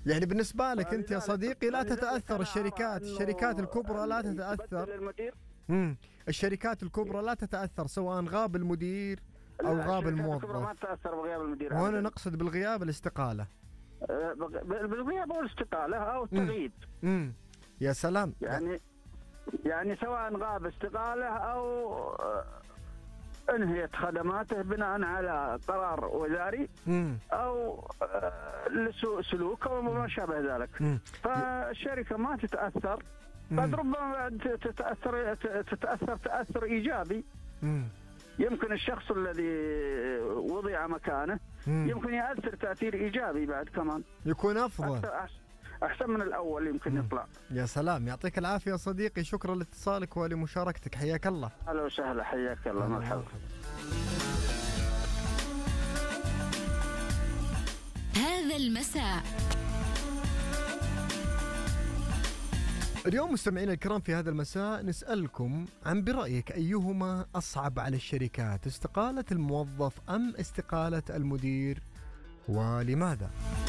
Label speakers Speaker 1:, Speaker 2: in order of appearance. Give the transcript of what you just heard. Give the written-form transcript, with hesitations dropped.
Speaker 1: يعني بالنسبة لك أنت يا صديقي لا تتأثر الشركات الكبرى لا تتأثر. الشركات الكبرى لا تتأثر سواء غاب المدير أو غاب الموظف.
Speaker 2: ما تتأثر بغياب المدير.
Speaker 1: وهنا نقصد بالغياب الاستقالة.
Speaker 2: بالغياب أو الاستقالة أو التغييب.
Speaker 1: يا سلام.
Speaker 2: يعني سواء غاب استقالة أو انهيت خدماته بناء على قرار وزاري او لسوء سلوك او ما شابه ذلك. فالشركه ما تتاثر، قد ربما تتاثر تاثر ايجابي. يمكن الشخص الذي وضع مكانه يمكن يأثر تأثير إيجابي بعد كمان،
Speaker 1: يكون أفضل
Speaker 2: أحسن من الأول يمكن يطلع.
Speaker 1: يا سلام، يعطيك العافية صديقي، شكرا لاتصالك ولمشاركتك، حياك الله.
Speaker 2: أهلا وسهلا، حياك الله، مرحبا.
Speaker 3: هذا المساء
Speaker 1: اليوم مستمعينا الكرام في هذا المساء نسألكم عن برأيك أيهما أصعب على الشركات، استقالة الموظف أم استقالة المدير، ولماذا؟